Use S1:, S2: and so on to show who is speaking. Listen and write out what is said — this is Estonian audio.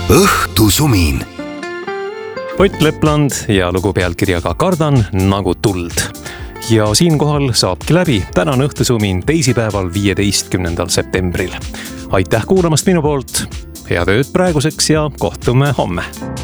S1: õhtusumin.
S2: Ott Lepland ja lugu pealkirjaga Kardan nagu tuld. Ja siinkohal saabki läbi tänane õhtusumin teisipäeval 15. septembril. Aitäh kuulamast minu poolt, head ööd praeguseks ja kohtume homme.